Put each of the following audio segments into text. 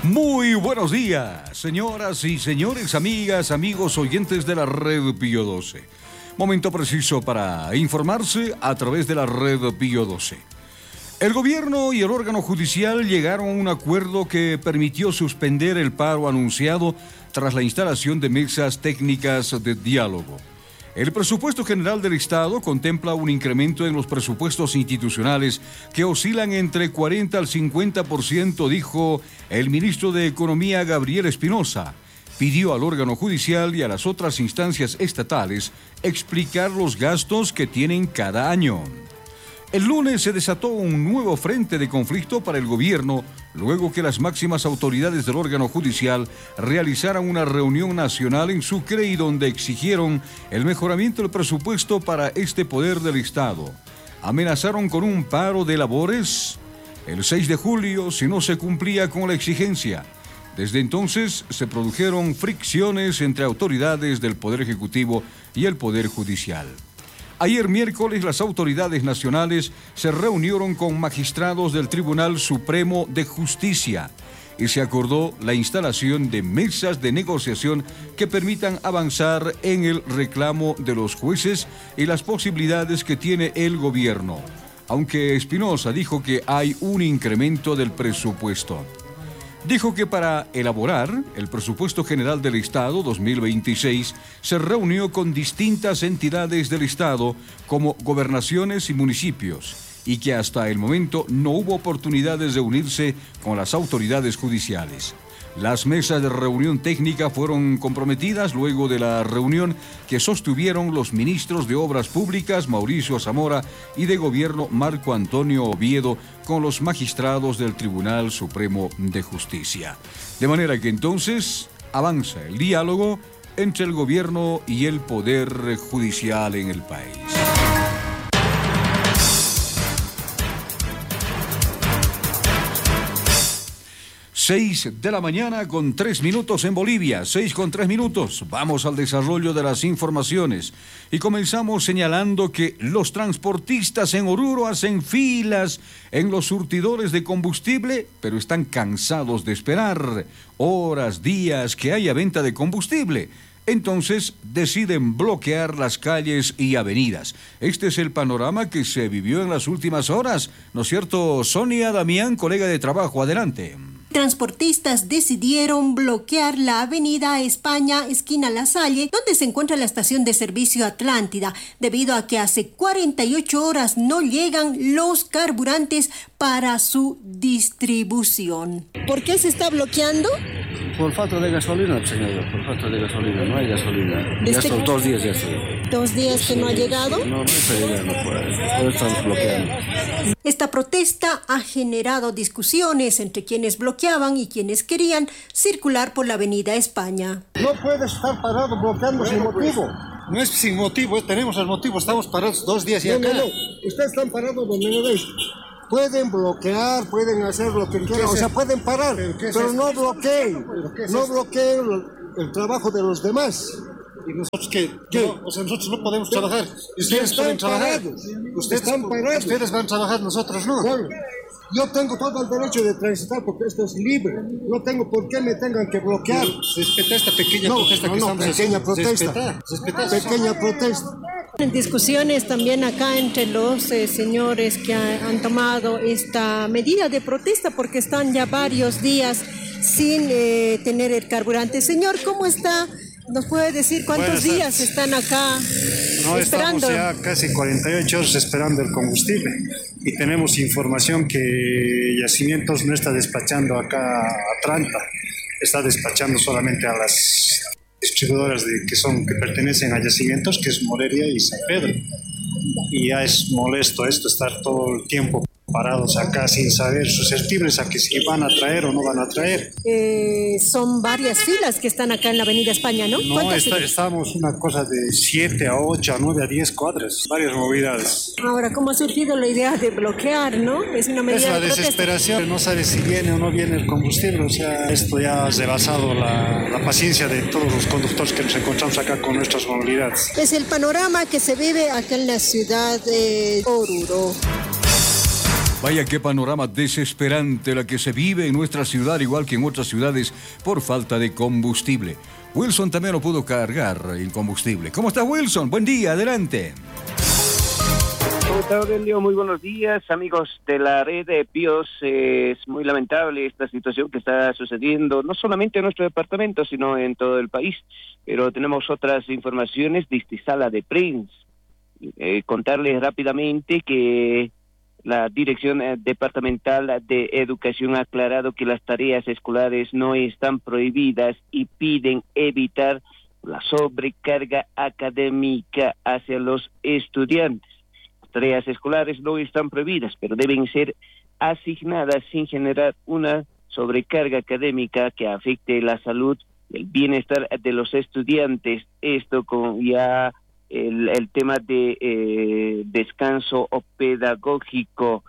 Muy buenos días, señoras y señores, amigas, amigos, oyentes de la Red Pío 12. Momento preciso para informarse a través de la Red Pío 12. El gobierno y el órgano judicial llegaron a un acuerdo que permitió suspender el paro anunciado tras la instalación de mesas técnicas de diálogo. El presupuesto general del Estado contempla un incremento en los presupuestos institucionales que oscilan entre 40 al 50%, dijo el ministro de Economía Gabriel Espinosa. Pidió al órgano judicial y a las otras instancias estatales explicar los gastos que tienen cada año. El lunes se desató un nuevo frente de conflicto para el gobierno, luego que las máximas autoridades del órgano judicial realizaran una reunión nacional en Sucre y donde exigieron el mejoramiento del presupuesto para este poder del Estado. Amenazaron con un paro de labores el 6 de julio si no se cumplía con la exigencia. Desde entonces se produjeron fricciones entre autoridades del Poder Ejecutivo y el Poder Judicial. Ayer miércoles las autoridades nacionales se reunieron con magistrados del Tribunal Supremo de Justicia y se acordó la instalación de mesas de negociación que permitan avanzar en el reclamo de los jueces y las posibilidades que tiene el gobierno, aunque Espinosa dijo que hay un incremento del presupuesto. Dijo que para elaborar el presupuesto general del Estado 2026 se reunió con distintas entidades del Estado como gobernaciones y municipios y que hasta el momento no hubo oportunidades de unirse con las autoridades judiciales. Las mesas de reunión técnica fueron comprometidas luego de la reunión que sostuvieron los ministros de Obras Públicas Mauricio Zamora y de Gobierno Marco Antonio Oviedo con los magistrados del Tribunal Supremo de Justicia. De manera que entonces avanza el diálogo entre el gobierno y el Poder Judicial en el país. 6 de la mañana con 3 minutos en Bolivia, 6 con 3 minutos. Vamos al desarrollo de las informaciones y comenzamos señalando que los transportistas en Oruro hacen filas en los surtidores de combustible, pero están cansados de esperar horas, días que haya venta de combustible. Entonces deciden bloquear las calles y avenidas. Este es el panorama que se vivió en las últimas horas, ¿no es cierto? Sonia Damián, colega de trabajo, adelante. Transportistas decidieron bloquear la avenida España, esquina La Salle, donde se encuentra la estación de servicio Atlántida, debido a que hace 48 horas no llegan los carburantes para su distribución. ¿Por qué se está bloqueando? Por falta de gasolina, señor, por falta de gasolina, no hay gasolina. Ya son 2 días ya estoy. 2 días que no ha llegado. No está llegando, pues estamos bloqueando. Esta protesta ha generado discusiones entre quienes bloqueaban y quienes querían circular por la avenida España. No puedes estar parado bloqueando sin motivo. No es sin motivo, tenemos el motivo, estamos parados 2 días y acá. No, ustedes están parados donde no veis. Pueden bloquear, pueden hacer lo que quieran, o sea, pueden parar, pero no bloqueen, no bloqueen el trabajo de los demás. ¿Y nosotros qué? No, o sea, nosotros no podemos trabajar. Ustedes pueden trabajar. Ustedes van a trabajar, nosotros no. Bueno, yo tengo todo el derecho de transitar porque esto es libre. No tengo por qué me tengan que bloquear. Se respeta esta pequeña protesta que estamos haciendo. Pequeña protesta. En discusiones también acá entre los señores que han tomado esta medida de protesta porque están ya varios días sin tener el carburante. Señor, ¿cómo está? ¿Nos puede decir cuántos días están acá esperando? Estamos ya casi 48 horas esperando el combustible y tenemos información que Yacimientos no está despachando acá a Atlanta, está despachando solamente a las distribuidoras que pertenecen a Yacimientos, que es Morelia y San Pedro. Y ya es molesto esto, estar todo el tiempo parados acá sin saber, susceptibles a que si van a traer o no van a traer. Son varias filas que están acá en la avenida España, ¿no? No, estamos una cosa de 7 a 8, a 9, a 10 cuadras, varias movilidades. Ahora, ¿cómo ha surgido la idea de bloquear, no? Es una medida es la de desesperación, no sabe si viene o no viene el combustible, o sea, esto ya ha rebasado la paciencia de todos los conductores que nos encontramos acá con nuestras movilidades. Es el panorama que se vive acá en la ciudad de Oruro. Vaya qué panorama desesperante la que se vive en nuestra ciudad, igual que en otras ciudades, por falta de combustible. Wilson también lo pudo cargar el combustible. ¿Cómo está, Wilson? Buen día, adelante. ¿Cómo está, Aurelio? Muy buenos días, amigos de la red de Píos. Es muy lamentable esta situación que está sucediendo, no solamente en nuestro departamento, sino en todo el país. Pero tenemos otras informaciones de esta sala de prensa. Contarles rápidamente que la Dirección Departamental de Educación ha aclarado que las tareas escolares no están prohibidas y piden evitar la sobrecarga académica hacia los estudiantes. Las tareas escolares no están prohibidas, pero deben ser asignadas sin generar una sobrecarga académica que afecte la salud y el bienestar de los estudiantes. Esto con ya el tema de descanso pedagógico.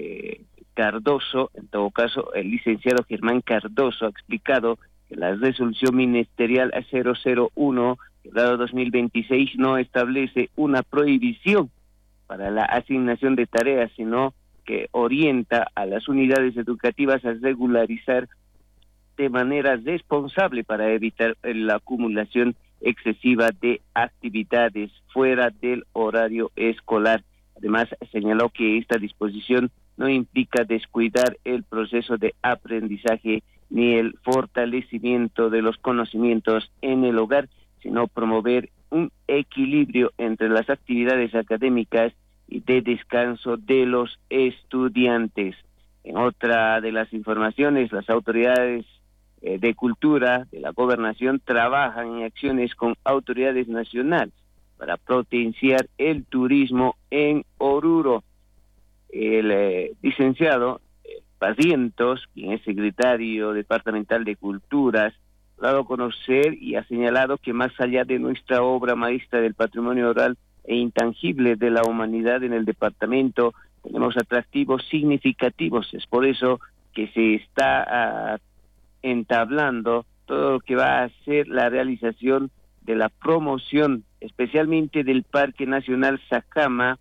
Cardoso, en todo caso, el licenciado Germán Cardoso ha explicado que la resolución ministerial 001 del 2026 no establece una prohibición para la asignación de tareas, sino que orienta a las unidades educativas a regularizar de manera responsable para evitar la acumulación excesiva de actividades fuera del horario escolar. Además, señaló que esta disposición no implica descuidar el proceso de aprendizaje ni el fortalecimiento de los conocimientos en el hogar, sino promover un equilibrio entre las actividades académicas y de descanso de los estudiantes. En otra de las informaciones, las autoridades de cultura de la gobernación trabajan en acciones con autoridades nacionales para potenciar el turismo en Oruro. El licenciado Barrientos, quien es secretario departamental de Culturas, ha dado a conocer y ha señalado que más allá de nuestra obra maestra del patrimonio oral e intangible de la humanidad en el departamento, tenemos atractivos significativos. Es por eso que se está entablando todo lo que va a ser la realización de la promoción, especialmente del Parque Nacional Sajama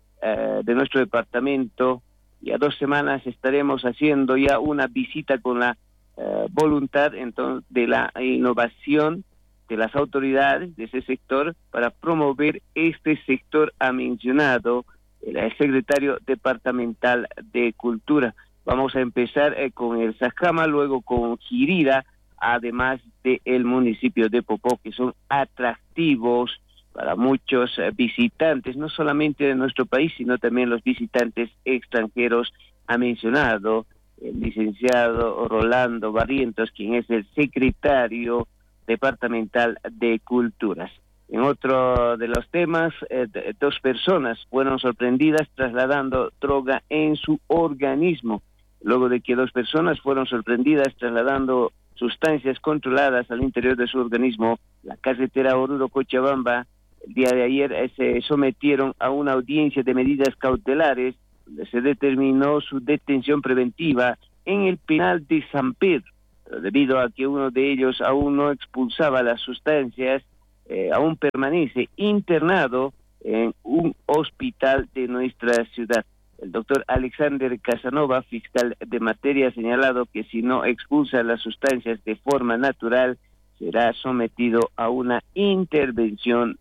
de nuestro departamento. Ya 2 semanas estaremos haciendo ya una visita con la voluntad entonces de la innovación de las autoridades de ese sector para promover este sector, ha mencionado el secretario departamental de Cultura. Vamos a empezar con el Sajama, luego con Jirira, además del municipio de Popó, que son atractivos para muchos visitantes, no solamente de nuestro país, sino también los visitantes extranjeros, ha mencionado el licenciado Rolando Barrientos, quien es el secretario departamental de Culturas. En otro de los temas, 2 personas fueron sorprendidas trasladando droga en su organismo. Luego de que 2 personas fueron sorprendidas trasladando sustancias controladas al interior de su organismo, la carretera Oruro-Cochabamba, el día de ayer se sometieron a una audiencia de medidas cautelares, donde se determinó su detención preventiva en el penal de San Pedro, pero debido a que uno de ellos aún no expulsaba las sustancias, aún permanece internado en un hospital de nuestra ciudad. El doctor Alexander Casanova, fiscal de materia, ha señalado que si no expulsa las sustancias de forma natural, será sometido a una intervención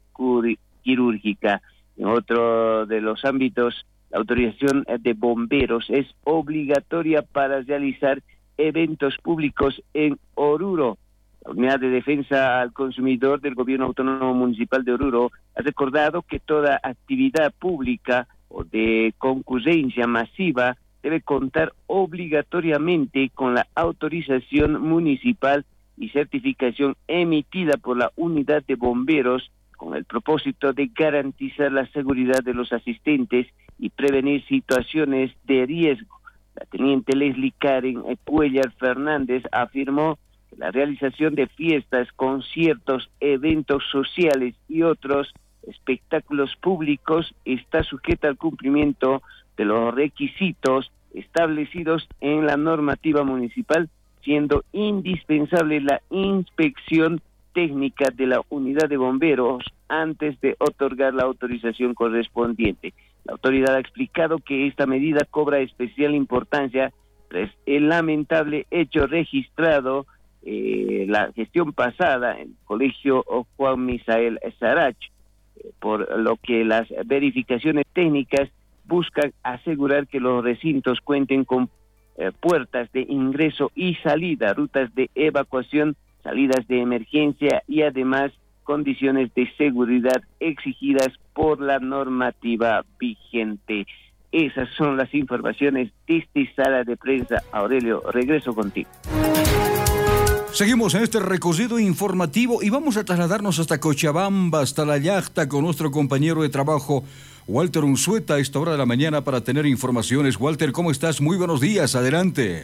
quirúrgica. En otro de los ámbitos, la autorización de bomberos es obligatoria para realizar eventos públicos en Oruro. La Unidad de Defensa al Consumidor del Gobierno Autónomo Municipal de Oruro ha recordado que toda actividad pública o de concurrencia masiva debe contar obligatoriamente con la autorización municipal y certificación emitida por la Unidad de Bomberos, con el propósito de garantizar la seguridad de los asistentes y prevenir situaciones de riesgo. La teniente Leslie Karen Cuellar Fernández afirmó que la realización de fiestas, conciertos, eventos sociales y otros espectáculos públicos está sujeta al cumplimiento de los requisitos establecidos en la normativa municipal, siendo indispensable la inspección técnica de la unidad de bomberos antes de otorgar la autorización correspondiente. La autoridad ha explicado que esta medida cobra especial importancia tras el lamentable hecho registrado la gestión pasada en el colegio Juan Misael Sarach, por lo que las verificaciones técnicas buscan asegurar que los recintos cuenten con puertas de ingreso y salida, rutas de evacuación, salidas de emergencia y además condiciones de seguridad exigidas por la normativa vigente. Esas son las informaciones desde Sala de Prensa. Aurelio, regreso contigo. Seguimos en este recorrido informativo y vamos a trasladarnos hasta Cochabamba, hasta La Yacta, con nuestro compañero de trabajo, Walter Unzueta, a esta hora de la mañana para tener informaciones. Walter, ¿cómo estás? Muy buenos días, adelante.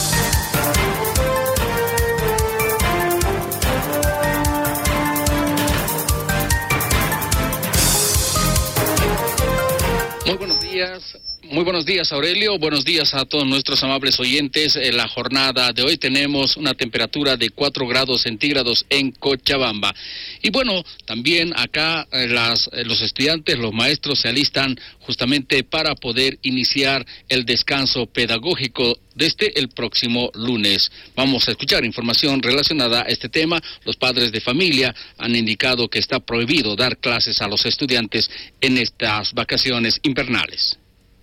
Muy buenos días, Aurelio. Buenos días a todos nuestros amables oyentes. En la jornada de hoy tenemos una temperatura de 4 grados centígrados en Cochabamba. Y bueno, también acá los estudiantes, los maestros se alistan justamente para poder iniciar el descanso pedagógico desde el próximo lunes. Vamos a escuchar información relacionada a este tema. Los padres de familia han indicado que está prohibido dar clases a los estudiantes en estas vacaciones invernales.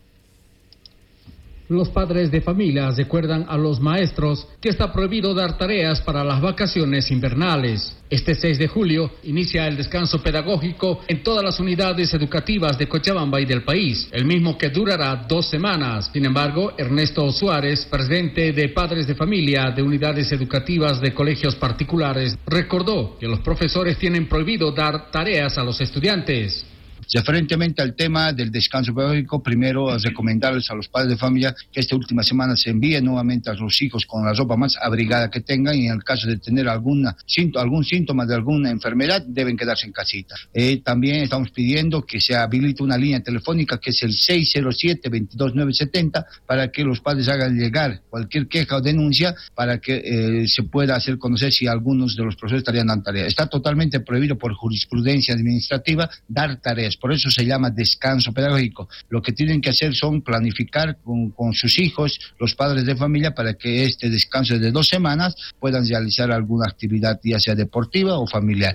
Los padres de familia recuerdan a los maestros que está prohibido dar tareas para las vacaciones invernales. Este 6 de julio inicia el descanso pedagógico en todas las unidades educativas de Cochabamba y del país, el mismo que durará 2 semanas. Sin embargo, Ernesto Suárez, presidente de padres de familia de unidades educativas de colegios particulares, recordó que los profesores tienen prohibido dar tareas a los estudiantes. Referentemente al tema del descanso pedagógico, primero recomendarles a los padres de familia que esta última semana se envíen nuevamente a sus hijos con la ropa más abrigada que tengan, y en el caso de tener algún síntoma de alguna enfermedad deben quedarse en casita. También estamos pidiendo que se habilite una línea telefónica que es el 607-22970 para que los padres hagan llegar cualquier queja o denuncia para que se pueda hacer conocer si algunos de los profesores estarían dando tareas. Está totalmente prohibido por jurisprudencia administrativa dar tareas. Por eso se llama descanso pedagógico. Lo que tienen que hacer son planificar con sus hijos, los padres de familia, para que este descanso de 2 semanas puedan realizar alguna actividad, ya sea deportiva o familiar.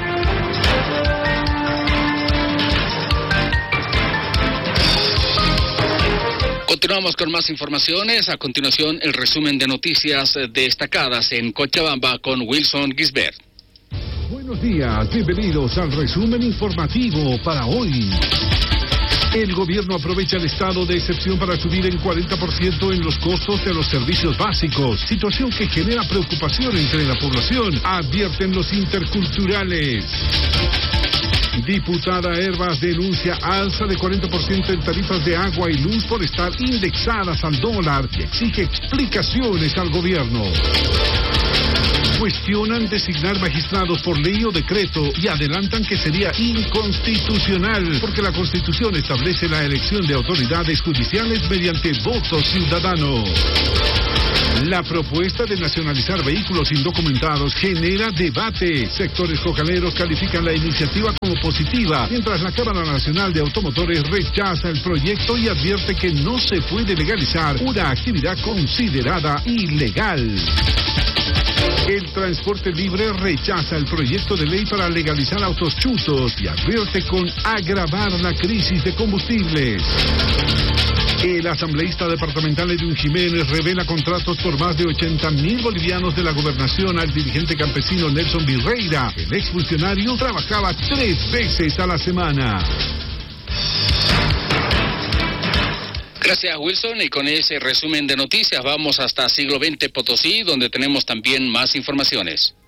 Continuamos con más informaciones. A continuación, el resumen de noticias destacadas en Cochabamba con Wilson Gisbert. Buenos días, bienvenidos al resumen informativo para hoy. El gobierno aprovecha el estado de excepción para subir en 40% en los costos de los servicios básicos, situación que genera preocupación entre la población, advierten los interculturales. Diputada Hervas denuncia alza de 40% en tarifas de agua y luz por estar indexadas al dólar y exige explicaciones al gobierno. Cuestionan designar magistrados por ley o decreto y adelantan que sería inconstitucional porque la Constitución establece la elección de autoridades judiciales mediante voto ciudadano. La propuesta de nacionalizar vehículos indocumentados genera debate. Sectores cocaleros califican la iniciativa como positiva, mientras la Cámara Nacional de Automotores rechaza el proyecto y advierte que no se puede legalizar una actividad considerada ilegal. El Transporte Libre rechaza el proyecto de ley para legalizar autos chutos y advierte con agravar la crisis de combustibles. El asambleísta departamental Edwin Jiménez revela contratos por más de 80.000 bolivianos de la gobernación al dirigente campesino Nelson Virreira. El exfuncionario trabajaba 3 veces a la semana. Gracias, Wilson, y con ese resumen de noticias vamos hasta Siglo XX Potosí, donde tenemos también más informaciones.